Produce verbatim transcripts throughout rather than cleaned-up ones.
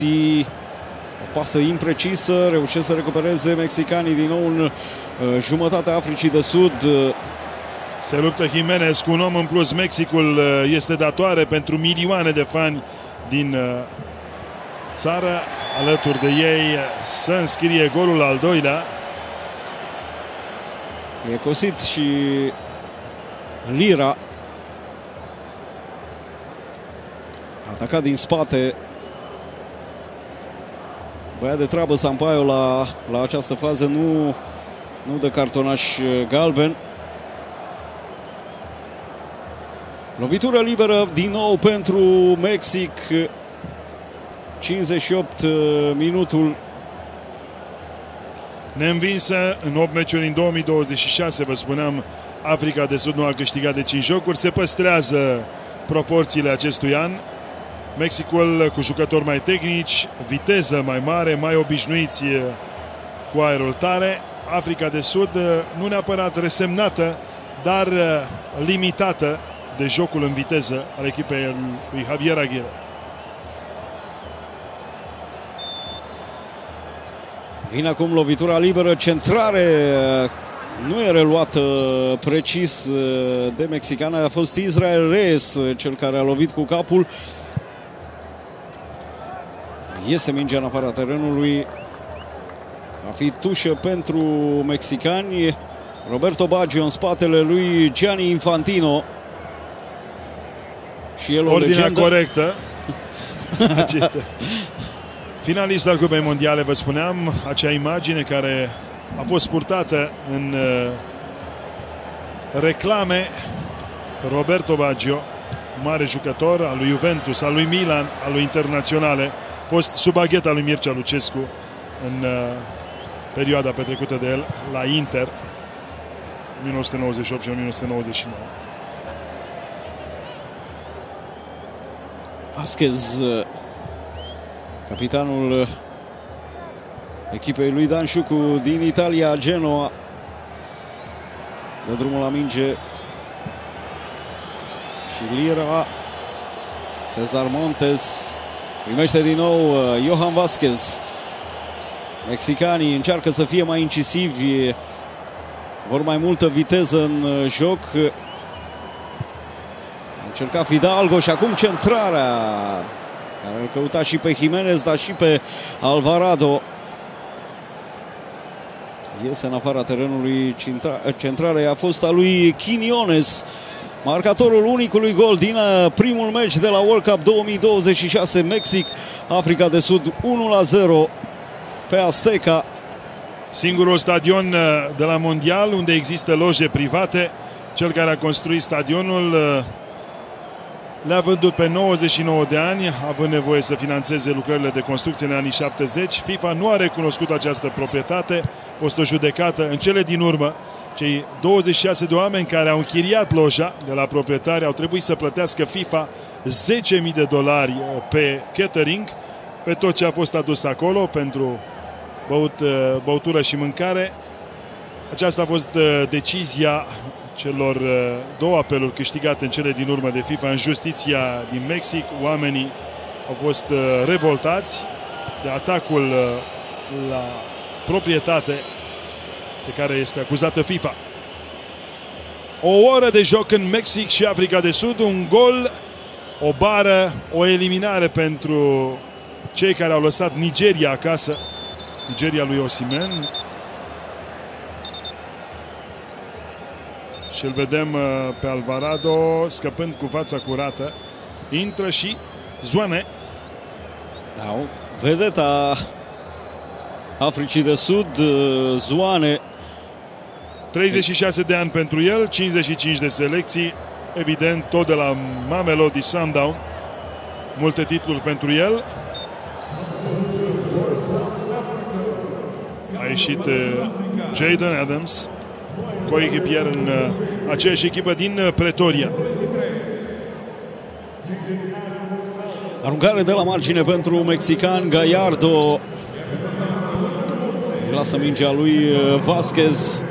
O pasă imprecisă, reușesc să recupereze mexicanii din nou în uh, jumătatea Africii de Sud. Se luptă Jimenez cu un om în plus. Mexicul uh, este datoare pentru milioane de fani din uh, țară. Alături de ei să înscrie golul al doilea. E cosit și Lira. Atacat din spate. Băia de treabă Sampaio la, la această fază, nu, nu dă cartonaș galben. Lovitură liberă din nou pentru Mexic. cincizeci și opt minutul. Neînvinsă în opt meciuri în două mii douăzeci și șase, vă spuneam, Africa de Sud nu a câștigat de cinci jocuri. Se păstrează proporțiile acestui an. Mexicul cu jucători mai tehnici, viteză mai mare, mai obișnuiți cu aerul tare. Africa de Sud nu neapărat resemnată, dar limitată de jocul în viteză al echipei lui Javier Aguirre. Vine acum lovitura liberă, centrare, nu e reluată precis de mexicană, a fost Israel Reyes cel care a lovit cu capul. Iese mingea în afara terenului. Va fi tușă pentru mexicani. Roberto Baggio în spatele lui Gianni Infantino. Și el o Ordinea legendă. corectă. Finalist al Cupei Mondiale, vă spuneam, acea imagine care a fost purtată în uh, reclame. Roberto Baggio, mare jucător al lui Juventus, al lui Milan, al lui Internaționale, fost sub agheta lui Mircea Lucescu în uh, perioada petrecută de el la Inter o mie nouă sute nouăzeci și opt și o mie nouă sute nouăzeci și nouă. Vasquez, capitanul echipei lui Dan Șucu din Italia, Genoa, dă drumul la minge și Lira. Cesar Montes primește din nou Johan Vasquez. Mexicanii încearcă să fie mai incisivi, vor mai multă viteză în joc. Încerca Fidalgo și acum centrarea care îl căuta și pe Jimenez, dar și pe Alvarado. Iese în afara terenului, centrarea a fost a lui Quiñones, marcatorul unicului gol din primul meci de la World Cup două mii douăzeci și șase, Mexic, Africa de Sud, unu la zero pe Azteca. Singurul stadion de la Mondial unde există loje private. Cel care a construit stadionul le-a vândut pe nouăzeci și nouă de ani, având nevoie să finanțeze lucrările de construcție în anii șaptezeci. FIFA nu a recunoscut această proprietate. A fost o judecată în cele din urmă. Cei douăzeci și șase de oameni care au închiriat loja de la proprietari au trebuit să plătească FIFA zece mii de dolari pe catering, pe tot ce a fost adus acolo pentru băut, băutură și mâncare. Aceasta a fost decizia celor două apeluri câștigate în cele din urmă de FIFA în justiția din Mexic. Oamenii au fost revoltați de atacul la proprietate de care este acuzată FIFA. O oră de joc în Mexic și Africa de Sud, un gol, o bară, o eliminare pentru cei care au lăsat Nigeria acasă. Nigeria lui Osimhen. Și îl vedem pe Alvarado scăpând cu fața curată. Intră și Zwane. Da, vedeta Africii de Sud, Zwane. treizeci și șase de ani pentru el, cincizeci și cinci de selecții. Evident, tot de la Mamelodi Sundown. Multe titluri pentru el. A ieșit Jayden Adams, coechipier în aceeași echipă din Pretoria. Aruncare de la margine pentru mexican. Gallardo lasă mingea lui Vasquez.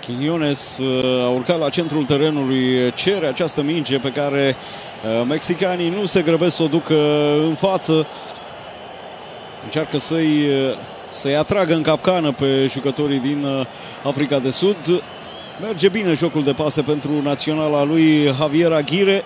Quinones a urcat la centrul terenului, cere această minge pe care mexicanii nu se grăbesc să o ducă în față. Încearcă să-i să-i atragă în capcană pe jucătorii din Africa de Sud. Merge bine jocul de pase pentru naționala lui Javier Aguirre,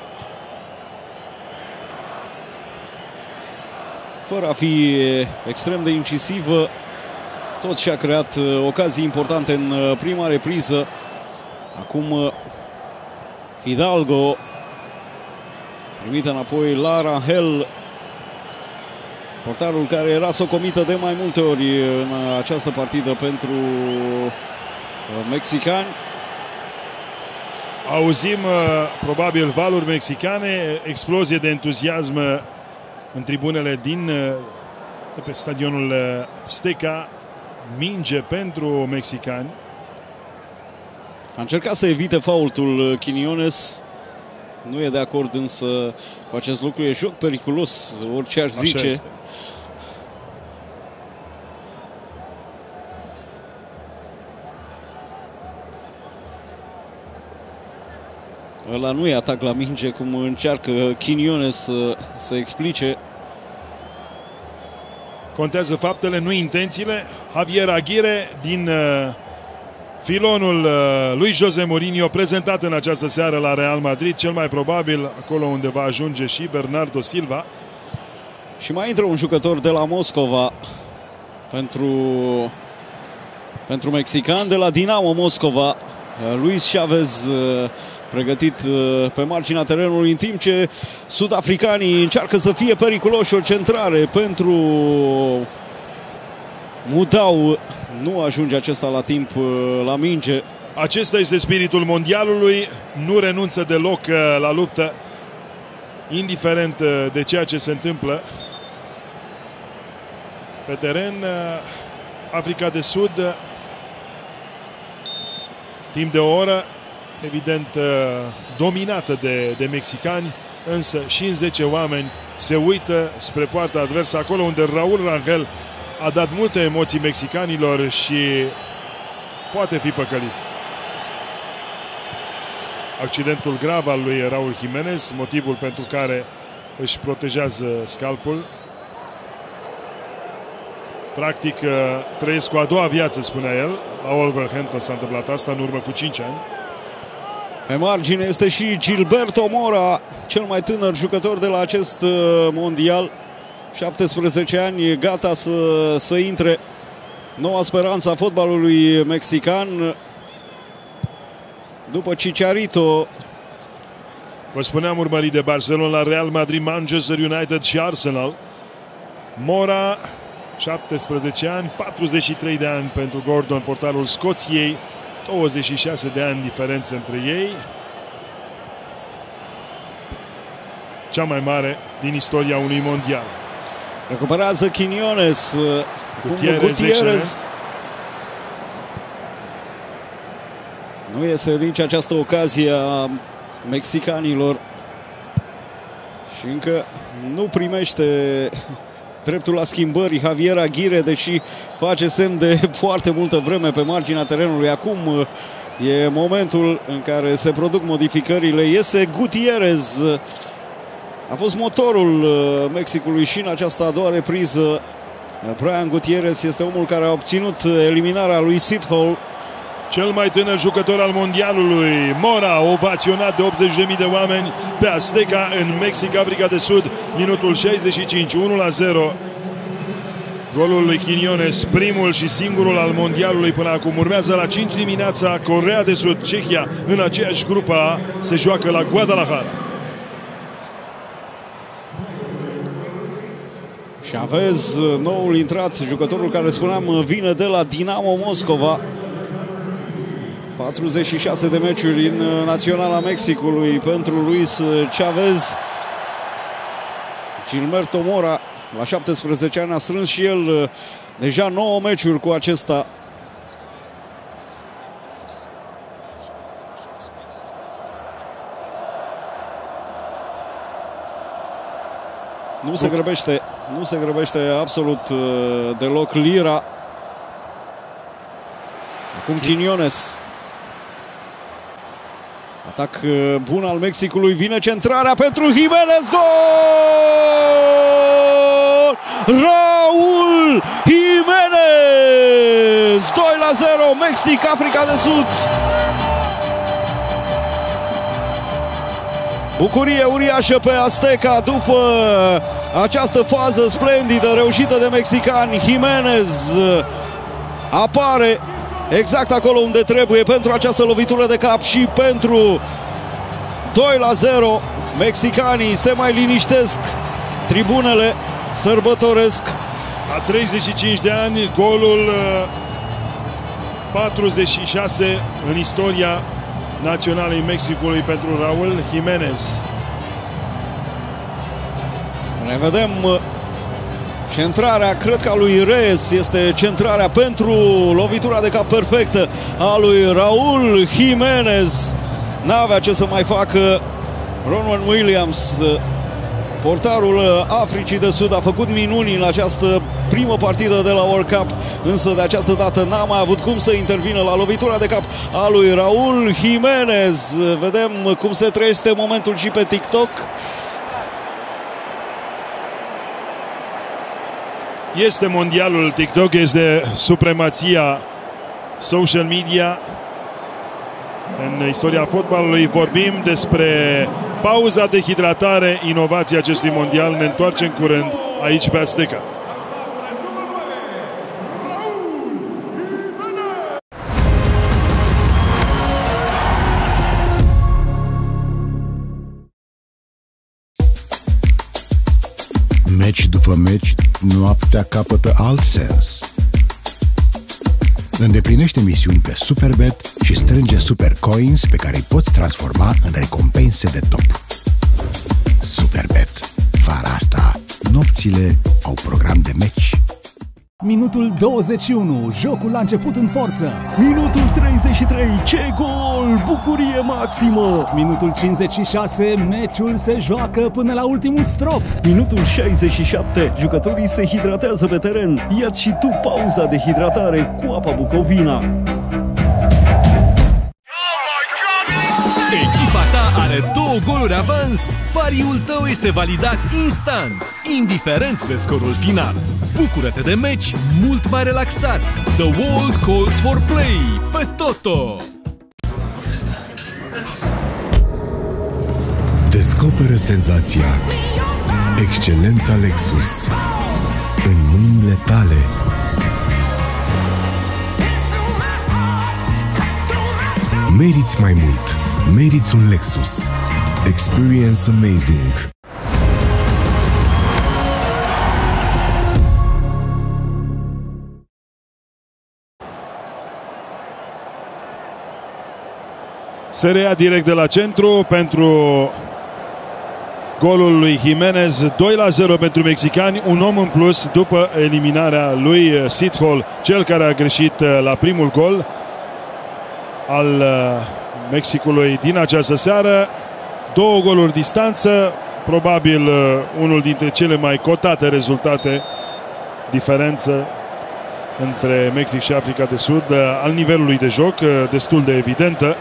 fără a fi extrem de incisivă. Tot și-a creat ocazii importante în prima repriză. Acum Fidalgo trimite înapoi la Rangel, portarul care era socomită de mai multe ori în această partidă pentru mexicani. Auzim probabil valuri mexicane, explozie de entuziasm în tribunele din de pe stadionul Azteca. Minge pentru mexicani. A încercat să evite faultul Quinones. Nu e de acord însă cu acest lucru. E joc periculos, orice ar zice. Ăla nu e atac la minge, cum încearcă Quinones să, să explice. Contează faptele, nu intențiile. Javier Aguirre din uh, filonul uh, lui José Mourinho, prezentat în această seară la Real Madrid, cel mai probabil acolo unde va ajunge și Bernardo Silva. Și mai intră un jucător de la Moscova pentru, pentru mexican, de la Dinamo Moscova, Luis Chavez, uh, pregătit pe marginea terenului, în timp ce sud-africanii încearcă să fie periculoși. O centrare pentru Mudau. Nu ajunge acesta la timp la minge. Acesta este spiritul mondialului. Nu renunță deloc la luptă, indiferent de ceea ce se întâmplă pe teren. Africa de Sud, timp de o oră, evident dominată de, de mexicani, însă și în zece oameni se uită spre poarta adversă, acolo unde Raúl Rangel a dat multe emoții mexicanilor și poate fi păcălit. Accidentul grav al lui Raúl Jiménez, motivul pentru care își protejează scalpul. Practic trăiesc o a doua viață, spunea el. La Wolverhampton s-a întâmplat asta în urmă cu cinci ani. Pe margine este și Gilberto Mora, cel mai tânăr jucător de la acest mondial. șaptesprezece ani, gata să, să intre. Noua speranță a fotbalului mexican după Chicharito. Vă spuneam, urmărit de Barcelona, Real Madrid, Manchester United și Arsenal. Mora, șaptesprezece ani, patruzeci și trei de ani pentru Gordon, portarul Scoției. douăzeci și șase de ani diferență între ei. Cea mai mare din istoria unui mondial. Recuperează Quinones. Gutierrez, Gutierrez. Nu iese nici această ocazie a mexicanilor. Și încă nu primește dreptul la schimbări Javier Aguirre, deși face semn de foarte multă vreme pe marginea terenului. Acum e momentul în care se produc modificările. Iese Gutierrez. A fost motorul Mexicului și în această a doua repriză. Brian Gutierrez este omul care a obținut eliminarea lui Sid Hall. Cel mai tânăr jucător al mondialului. Mora, ovaționat de optzeci de mii de oameni pe Azteca în Mexic, Africa de Sud. Minutul șaizeci și cinci, unu la zero. Golul lui Quinones, primul și singurul al mondialului până acum. Urmează la cinci dimineața Coreea de Sud, Cehia. În aceeași grupă A se joacă la Guadalajara. Chavez, noul intrat, jucătorul care, spuneam, vine de la Dinamo Moscova. patruzeci și șase de meciuri în naționala Mexicului pentru Luis Chavez. Gilberto Mora, la șaptesprezece ani, a strâns și el deja nouă meciuri cu acesta. Nu se grăbește, nu se grăbește absolut deloc Lira. Acum Quinones. Atac bun al Mexicului, vine centrarea pentru Jimenez, gol! Raul Jimenez! doi la zero, Mexic, Africa de Sud! Bucurie uriașă pe Azteca după această fază splendidă reușită de mexicani. Jimenez apare exact acolo unde trebuie pentru această lovitură de cap și pentru doi la zero. Mexicanii se mai liniștesc, tribunele sărbătoresc. La treizeci și cinci de ani, golul patruzeci și șase în istoria naționalei Mexicului pentru Raul Jimenez. Revedem centrarea, cred că a lui Reyes este centrarea pentru lovitura de cap perfectă a lui Raul Jimenez. N-avea ce să mai facă Ronwen Williams. Portarul Africii de Sud a făcut minuni în această primă partidă de la World Cup, însă de această dată n-a mai avut cum să intervină la lovitura de cap a lui Raul Jimenez. Vedem cum se trăiește momentul și pe TikTok. Este mondialul TikTok, este supremația social media în istoria fotbalului. Vorbim despre pauza de hidratare, inovația acestui mondial. Ne întoarcem curând aici pe Azteca. Meci după meci, noaptea capătă alt sens. Îndeplinește misiuni pe Superbet și strânge Super Coins pe care îi poți transforma în recompense de top. Superbet. Vara asta, nopțile au program de meci. Minutul douăzeci și unu, jocul a început în forță. Minutul treizeci și trei, ce gol! Bucurie maximă! Minutul cincizeci și șase, meciul se joacă până la ultimul strop. Minutul șaizeci și șapte, jucătorii se hidratează pe teren. Ia-ți și tu pauza de hidratare cu apa Bucovina. Echipa ta are două goluri avans. Pariul tău este validat instant, indiferent de scorul final. Bucură-te de meci mult mai relaxat. The World Calls for Play pe Toto. Descoperă senzația, excelența Lexus în mâinile tale. Meriți mai mult. Meriți un Lexus. Experience amazing. Se reia direct de la centru pentru golul lui Jimenez. Doi la zero pentru mexicani, un om în plus după eliminarea lui Sid Hall, cel care a greșit la primul gol al Mexicului din această seară. Două goluri distanță, probabil unul dintre cele mai cotate rezultate, diferență între Mexic și Africa de Sud, al nivelului de joc destul de evidentă.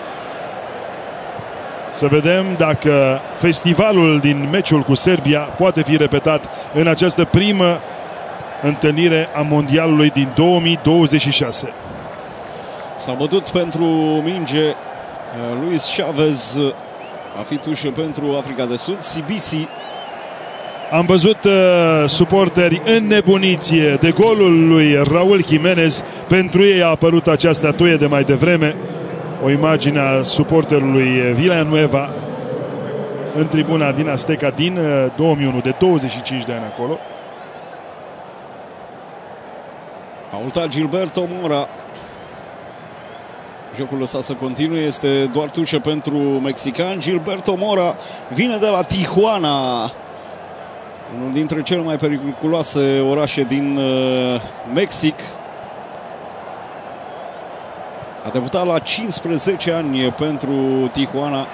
Să vedem dacă festivalul din meciul cu Serbia poate fi repetat în această primă întâlnire a mondialului din două mii douăzeci și șase. S-a bătut pentru minge Luis Chavez, a fi tușă pentru Africa de Sud. Sibisi. Am văzut uh, suporteri înnebuniți de golul lui Raul Jimenez. Pentru ei a apărut această tuie de mai devreme. O imagine a suporterului Villanueva în tribuna din Azteca din două mii unu, de douăzeci și cinci de ani acolo. Faultat Gilberto Mora. Jocul lăsat să continue, este doar tușă pentru mexican. Gilberto Mora vine de la Tijuana, unul dintre cele mai periculoase orașe din uh, Mexic. A debutat la cincisprezece ani pentru Tijuana.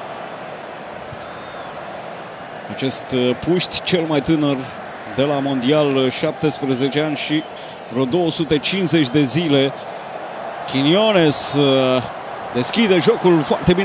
Acest puști, cel mai tânăr de la mondial, șaptesprezece ani și vreo două sute cincizeci de zile. Quiñones deschide jocul foarte bine.